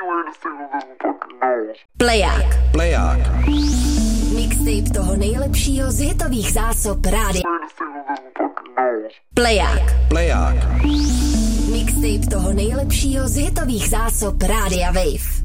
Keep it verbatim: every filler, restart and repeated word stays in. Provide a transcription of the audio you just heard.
Pleják. Pleják. Mixtape toho nejlepšího z hitových zásob rádia. Pleják. Pleják. Mixtape toho nejlepšího z hitových zásob rádia Wave.